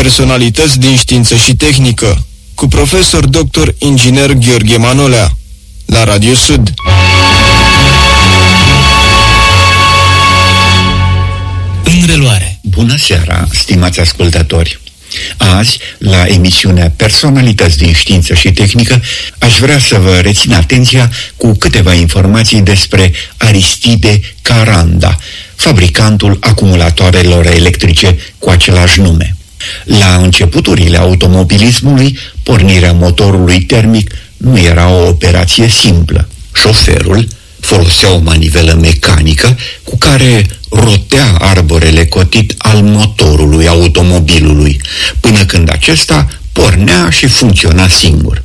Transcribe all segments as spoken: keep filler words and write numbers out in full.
Personalități din știință și tehnică, cu profesor doctor inginer Gheorghe Manolea, la Radio Sud. În reluare. Bună seara, stimați ascultători! Azi, la emisiunea Personalități din știință și tehnică, aș vrea să vă rețin atenția cu câteva informații despre Aristide Caranda, fabricantul acumulatoarelor electrice cu același nume. La începuturile automobilismului, pornirea motorului termic nu era o operație simplă. Șoferul folosea o manivelă mecanică cu care rotea arborele cotit al motorului automobilului, până când acesta pornea și funcționa singur.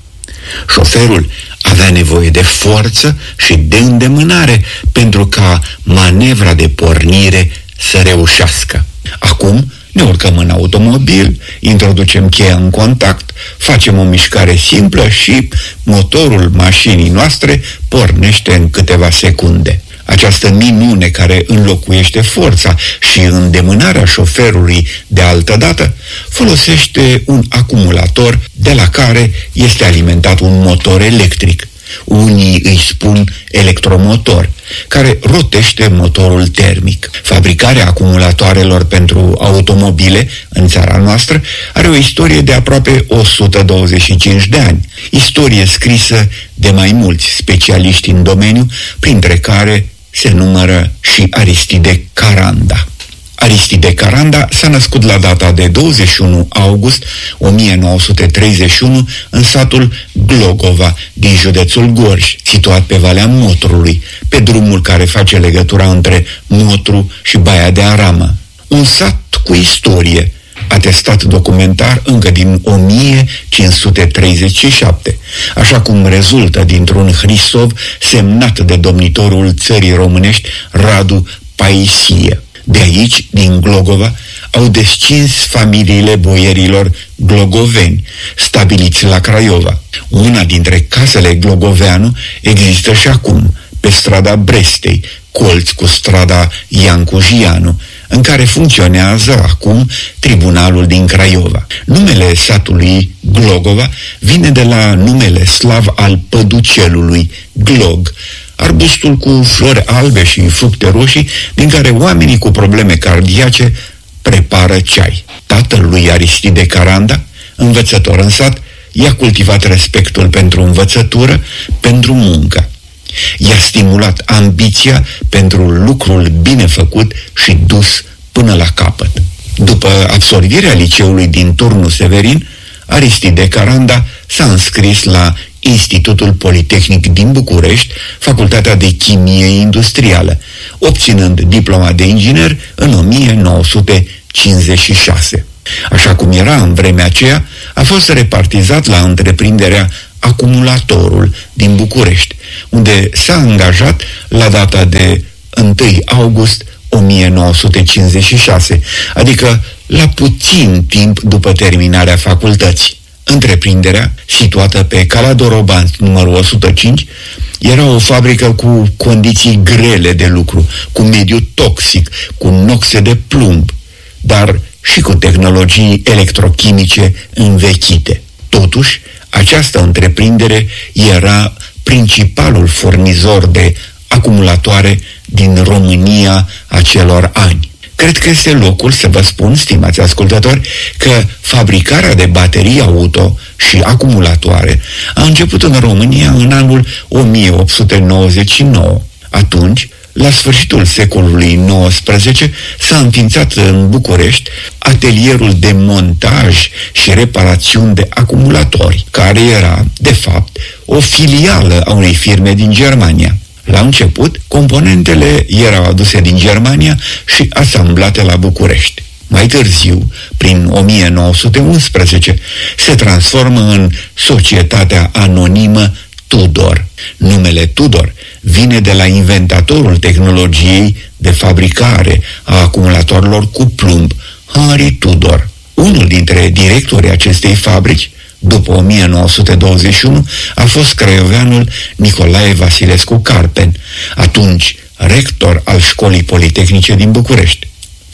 Șoferul avea nevoie de forță și de îndemânare pentru ca manevra de pornire să reușească. Acum ne urcăm în automobil, introducem cheia în contact, facem o mișcare simplă și motorul mașinii noastre pornește în câteva secunde. Această minune care înlocuiește forța și îndemânarea șoferului de altădată folosește un acumulator de la care este alimentat un motor electric. Unii îi spun electromotor, care rotește motorul termic. Fabricarea acumulatoarelor pentru automobile în țara noastră are o istorie de aproape o sută douăzeci și cinci de ani, istorie scrisă de mai mulți specialiști în domeniu, printre care se numără și Aristide Caranda. Aristide Caranda s-a născut la data de douăzeci și unu august o mie nouă sute treizeci și unu în satul Glogova din județul Gorj, situat pe Valea Motrului, pe drumul care face legătura între Motru și Baia de Aramă. Un sat cu istorie, atestat documentar încă din o mie cinci sute treizeci și șapte, așa cum rezultă dintr-un hrisov semnat de domnitorul țării românești Radu Paisie. De aici, din Glogova, au descins familiile boierilor glogoveni, stabiliți la Craiova. Una dintre casele Glogoveanu există și acum, pe strada Brestei, colț cu strada Iancu Gianu, în care funcționează acum tribunalul din Craiova. Numele satului Glogova vine de la numele slav al păducelului, glog, arbustul cu flori albe și fructe roșii, din care oamenii cu probleme cardiace prepară ceai. Tatăl lui Aristide Caranda, învățător în sat, i-a cultivat respectul pentru învățătură, pentru muncă. I-a stimulat ambiția pentru lucrul bine făcut și dus până la capăt. După absolvirea liceului din Turnul Severin, Aristide Caranda s-a înscris la Institutul Politehnic din București, Facultatea de Chimie Industrială, obținând diploma de inginer în o mie nouă sute cincizeci și șase. Așa cum era în vremea aceea, a fost repartizat la întreprinderea Acumulatorul din București, unde s-a angajat la data de unu august o mie nouă sute cincizeci și șase, adică la puțin timp după terminarea facultății. Întreprinderea, situată pe Calea Doroban, numărul o sută cinci, era o fabrică cu condiții grele de lucru, cu mediu toxic, cu noxe de plumb, dar și cu tehnologii electrochimice învechite. Totuși, această întreprindere era principalul furnizor de acumulatoare din România acelor ani. Cred că este locul să vă spun, stimați ascultători, că fabricarea de baterii auto și acumulatoare a început în România în anul o mie opt sute nouăzeci și nouă. Atunci, la sfârșitul secolului nouăsprezece, s-a înființat în București atelierul de montaj și reparațiuni de acumulatori, care era, de fapt, o filială a unei firme din Germania. La început, componentele erau aduse din Germania și asamblate la București. Mai târziu, prin o mie nouă sute unsprezece, se transformă în Societatea Anonimă Tudor. Numele Tudor vine de la inventatorul tehnologiei de fabricare a acumulatorilor cu plumb, Henry Tudor. Unul dintre directorii acestei fabrici, după o mie nouă sute douăzeci și unu, a fost craioveanul Nicolae Vasilescu Carpen, atunci rector al Școlii Politehnice din București.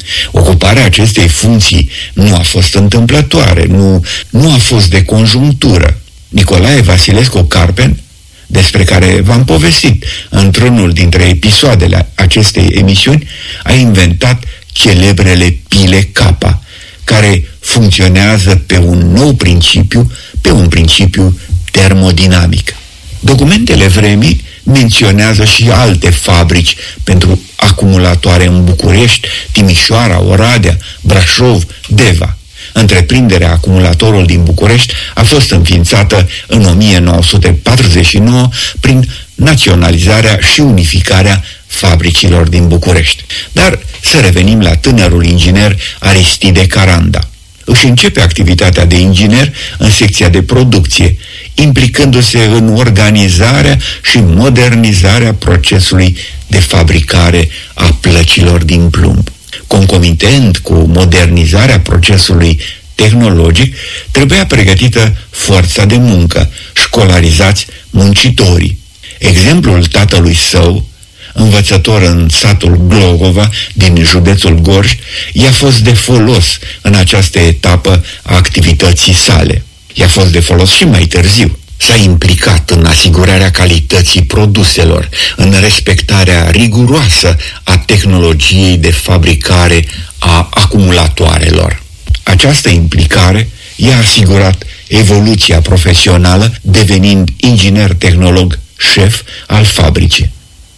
Ocuparea acestei funcții nu a fost întâmplătoare, nu, nu a fost de conjunctură. Nicolae Vasilescu Carpen, despre care v-am povestit într-unul dintre episoadele acestei emisiuni, a inventat celebrele pile Kappa, care funcționează pe un nou principiu, pe un principiu termodinamic. Documentele vremii menționează și alte fabrici pentru acumulatoare în București, Timișoara, Oradea, Brașov, Deva. Întreprinderea Acumulatorul din București a fost înființată în o mie nouă sute patruzeci și nouă prin naționalizarea și unificarea fabricilor din București. Dar să revenim la tânărul inginer Aristide Caranda. Își începe activitatea de inginer în secția de producție, implicându-se în organizarea și modernizarea procesului de fabricare a plăcilor din plumb. Concomitent cu modernizarea procesului tehnologic, trebuia pregătită forța de muncă, școlarizați muncitorii. Exemplul tatălui său, învățător în satul Glogova din județul Gorj, i-a fost de folos în această etapă a activității sale. I-a fost de folos și mai târziu. S-a implicat în asigurarea calității produselor, în respectarea riguroasă a tehnologiei de fabricare a acumulatoarelor. Această implicare i-a asigurat evoluția profesională, devenind inginer tehnolog șef al fabricii.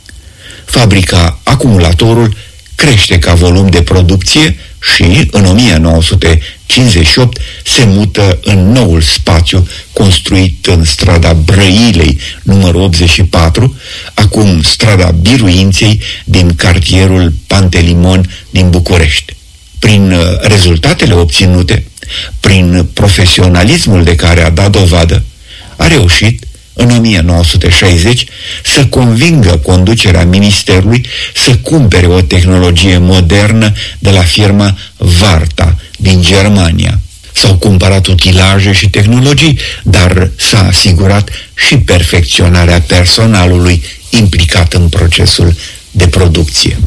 Fabrica Acumulatorul crește ca volum de producție și, în o mie nouă sute cincizeci și opt, se mută în noul spațiu construit în strada Brăilei, numărul optzeci și patru, acum strada Biruinței, din cartierul Pantelimon din București. Prin rezultatele obținute, prin profesionalismul de care a dat dovadă, a reușit în o mie nouă sute șaizeci să convingă conducerea ministerului să cumpere o tehnologie modernă de la firma Varta din Germania. S-au cumpărat utilaje și tehnologii, dar s-a asigurat și perfecționarea personalului implicat în procesul de producție.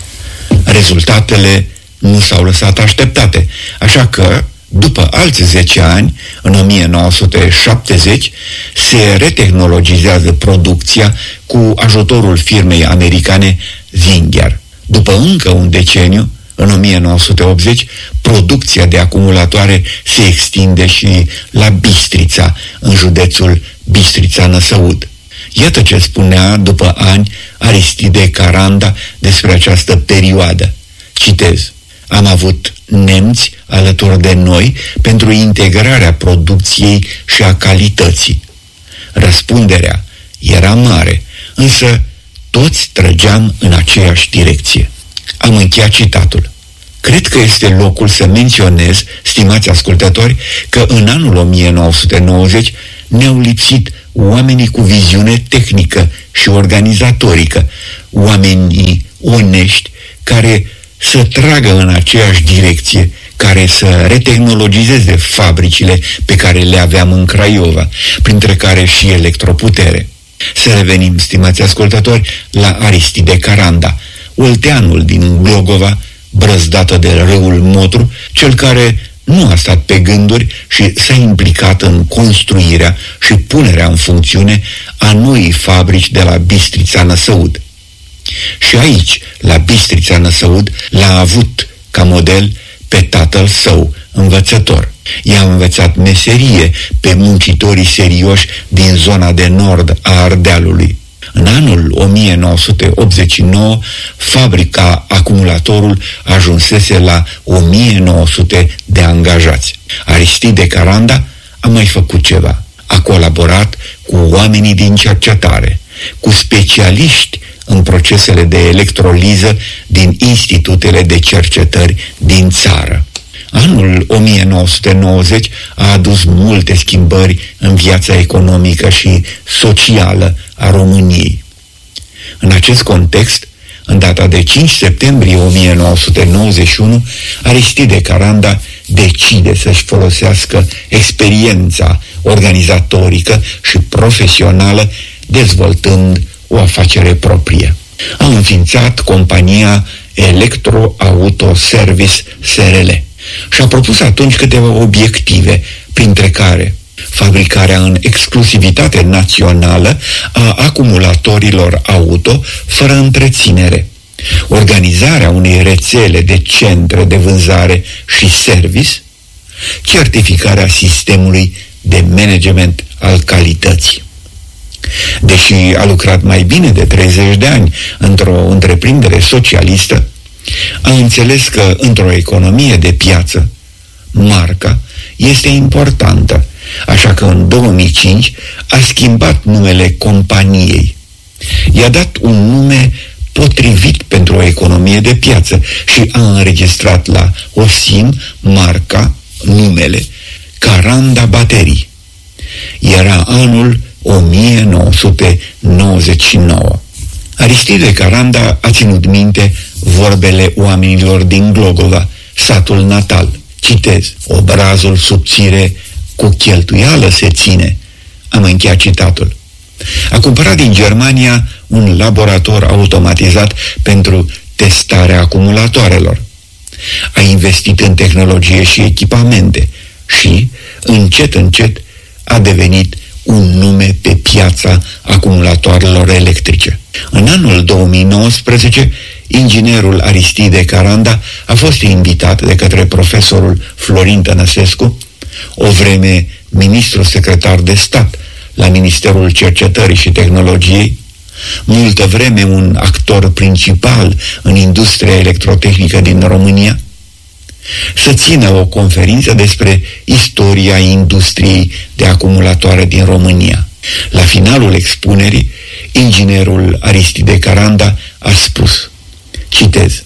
Rezultatele nu s-au lăsat așteptate, așa că după alți zece ani, în o mie nouă sute șaptezeci, se retehnologizează producția cu ajutorul firmei americane Zinger. După încă un deceniu, în o mie nouă sute optzeci, producția de acumulatoare se extinde și la Bistrița, în județul Bistrița-Năsăud. Iată ce spunea după ani Aristide Caranda despre această perioadă. Citez: am avut nemți alături de noi pentru integrarea producției și a calității. Răspunderea era mare, însă toți trăgeam în aceeași direcție. Am încheiat citatul. Cred că este locul să menționez, stimați ascultători, că în anul o mie nouă sute nouăzeci ne-au lipsit oamenii cu viziune tehnică și organizatorică, oamenii onești care să tragă în aceeași direcție, care să retehnologizeze fabricile pe care le aveam în Craiova, printre care și Electroputere. Să revenim, stimați ascultători, la Aristide Caranda, olteanul din Glogova, brăzdată de râul Motru, cel care nu a stat pe gânduri și s-a implicat în construirea și punerea în funcțiune a noii fabrici de la Bistrița-Năsăud. Și aici, la Bistrița-Năsăud, l-a avut ca model pe tatăl său, învățător. I-a învățat meserie pe muncitorii serioși din zona de nord a Ardealului. În anul o mie nouă sute optzeci și nouă, fabrica Acumulatorul ajunsese la o mie nouă sute de angajați. Aristide Caranda a mai făcut ceva. A colaborat cu oamenii din cercetare, cu specialiști în procesele de electroliză din institutele de cercetări din țară. Anul o mie nouă sute nouăzeci a adus multe schimbări în viața economică și socială a României. În acest context, în data de cinci septembrie o mie nouă sute nouăzeci și unu, Aristide Caranda decide să-și folosească experiența organizatorică și profesională, dezvoltând o afacere proprie. A înființat compania Electro Auto Service S R L și a propus atunci câteva obiective, printre care fabricarea în exclusivitate națională a acumulatorilor auto fără întreținere, organizarea unei rețele de centre de vânzare și service, certificarea sistemului de management al calității. Deși a lucrat mai bine de treizeci de ani într-o întreprindere socialistă, a înțeles că într-o economie de piață, marca este importantă, așa că în două mii cinci a schimbat numele companiei. I-a dat un nume potrivit pentru o economie de piață și a înregistrat la OSIM marca, numele, Caranda Baterii. Era anul o mie nouă sute nouăzeci și nouă. Aristide Caranda a ținut minte vorbele oamenilor din Glogova, satul natal. Citez: obrazul subțire cu cheltuială se ține. Am încheiat citatul. A cumpărat din Germania un laborator automatizat pentru testarea acumulatoarelor. A investit în tehnologie și echipamente și, încet, încet, a devenit un nume pe piața acumulatoarelor electrice. În anul două mii nouăsprezece, inginerul Aristide Caranda a fost invitat de către profesorul Florin Tănăsescu, o vreme ministru secretar de stat la Ministerul Cercetării și Tehnologiei, multă vreme un actor principal în industria electrotehnică din România, să țină o conferință despre istoria industriei de acumulatoare din România. La finalul expunerii, inginerul Aristide Caranda a spus, citez: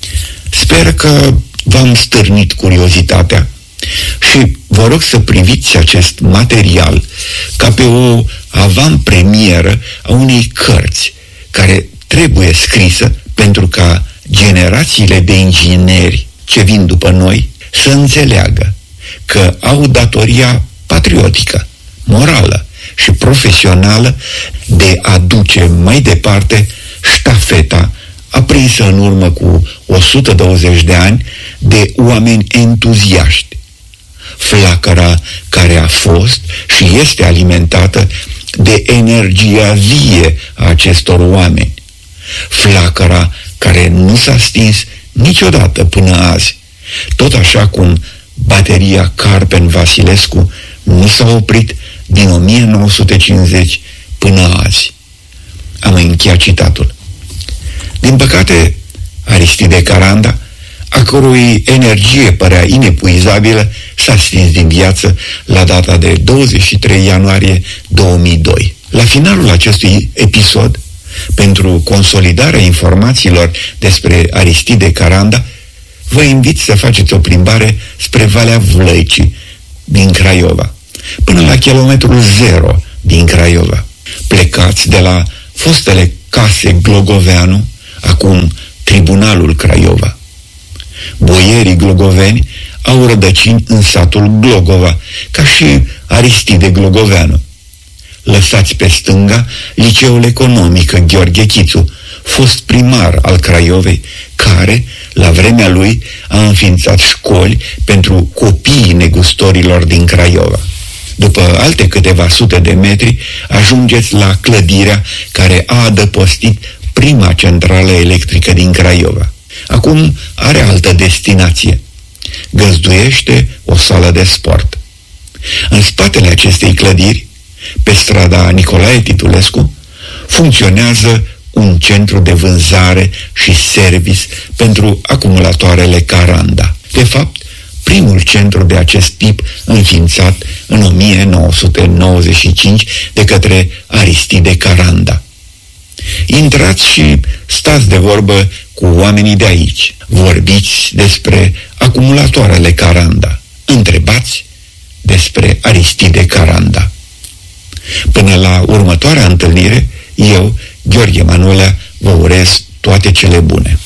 sper că v-am stârnit curiozitatea și vă rog să priviți acest material ca pe o avantpremieră a unei cărți care trebuie scrisă pentru ca generațiile de ingineri ce vin după noi să înțeleagă că au datoria patriotică, morală și profesională de a duce mai departe ștafeta aprinsă în urmă cu o sută douăzeci de ani de oameni entuziaști, flacăra care a fost și este alimentată de energia vie a acestor oameni, flacăra care nu s-a stins niciodată până azi, tot așa cum bateria Carpen Vasilescu nu s-a oprit din o mie nouă sute cincizeci până azi. Am încheiat citatul. Din păcate, Aristide Caranda, a cărui energie părea inepuizabilă, s-a stins din viață la data de douăzeci și trei ianuarie două mii doi. La finalul acestui episod, pentru consolidarea informațiilor despre Aristide Caranda, vă invit să faceți o plimbare spre Valea Vlăicii din Craiova, până la kilometrul zero din Craiova. Plecați de la fostele case Glogoveanu, acum Tribunalul Craiova. Boierii glogoveni au rădăcini în satul Glogova, ca și Aristide Glogoveanu. Lăsați pe stânga Liceul Economic Gheorghe Chițu, fost primar al Craiovei, care, la vremea lui, a înființat școli pentru copiii negustorilor din Craiova. După alte câteva sute de metri, ajungeți la clădirea care a adăpostit prima centrală electrică din Craiova. Acum are altă destinație. Găzduiește o sală de sport. În spatele acestei clădiri, pe strada Nicolae Titulescu, funcționează un centru de vânzare și service pentru acumulatoarele Caranda. De fapt, primul centru de acest tip înființat în o mie nouă sute nouăzeci și cinci de către Aristide Caranda. Intrați și stați de vorbă cu oamenii de aici. Vorbiți despre acumulatoarele Caranda. Întrebați despre Aristide Caranda. Până la următoarea întâlnire, eu, Gheorghe Manolea, vă urez toate cele bune.